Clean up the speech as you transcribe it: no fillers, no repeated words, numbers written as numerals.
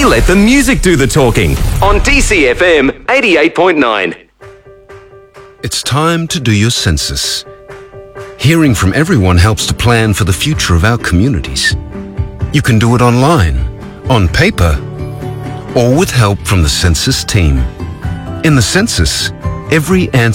We let the music do the talking on DCFM 88.9. It's time to do your census. Hearing from everyone helps to plan for the future of our communities. You can do it online, on paper, or with help from the census team. In the census, every answer